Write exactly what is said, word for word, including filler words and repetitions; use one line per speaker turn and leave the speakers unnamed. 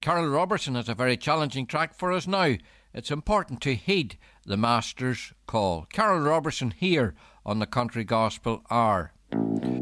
Carol Robertson has a very challenging track for us now. It's important to heed the Master's call. Carol Robertson here on the Country Gospel Hour.